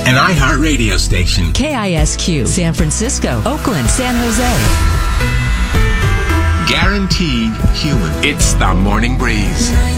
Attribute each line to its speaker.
Speaker 1: an iHeart radio station.
Speaker 2: KISQ, San Francisco, Oakland, San Jose.
Speaker 1: Guaranteed human. It's the Morning Breeze.